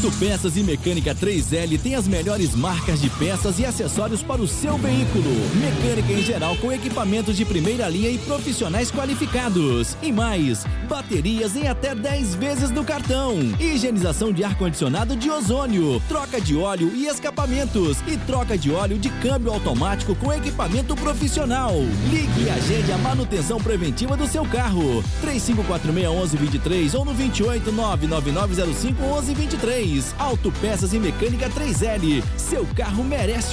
Autopeças e Mecânica 3L tem as melhores marcas de peças e acessórios para o seu veículo. Mecânica em geral com equipamentos de primeira linha e profissionais qualificados. E mais, baterias em até 10 vezes no cartão. Higienização de ar-condicionado de ozônio. Troca de óleo e escapamentos. E troca de óleo de câmbio automático com equipamento profissional. Ligue e agende a manutenção preventiva do seu carro. 3546-1123 ou no 28 99905-1123. Autopeças e Mecânica 3L. Seu carro merece